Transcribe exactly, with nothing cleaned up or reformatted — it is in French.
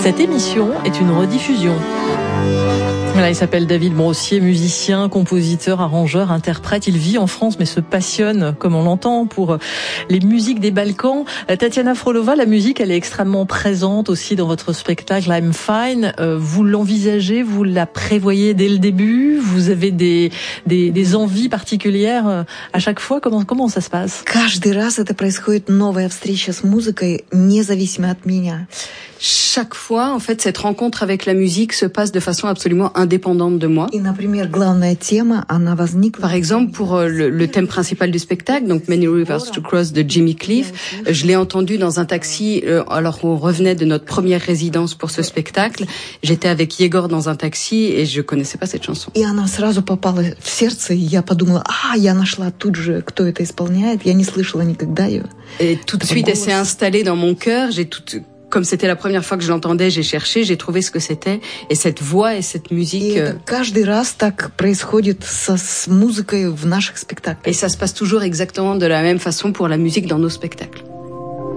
Cette émission est une rediffusion. Voilà, il s'appelle David Brossier, musicien, compositeur, arrangeur, interprète. Il vit en France mais se passionne, comme on l'entend, pour les musiques des Balkans. Tatiana Frolova, la musique, elle est extrêmement présente aussi dans votre spectacle I'm Fine. Vous l'envisagez, vous la prévoyez dès le début? Vous avez des, des, des envies particulières à chaque fois? Comment, comment ça se passe? Каждый раз это происходит новая встреча с музыкой, независимо от меня. Chaque fois, en fait, cette rencontre avec la musique se passe de façon absolument indépendante de moi. И, например, главная тема, она возникла... Par exemple, pour le, le thème principal du spectacle, donc Many Rivers to Cross de Jimmy Cliff, je l'ai entendu dans un taxi alors qu'on revenait de notre première résidence pour ce spectacle. J'étais avec Yegor dans un taxi et je connaissais pas cette chanson. И она сразу попала в сердце, и я подумала, а, я нашла тут же, кто это исполняет, я не слышала никогда ее. Et tout de suite, elle s'est installée dans mon cœur, j'ai tout... Comme c'était la première fois que je l'entendais, j'ai cherché, j'ai trouvé ce que c'était. Et cette voix et cette musique... Et каждый раз так происходит со, с музыкой в наших спектаклях. Et ça se passe toujours exactement de la même façon pour la musique dans nos spectacles.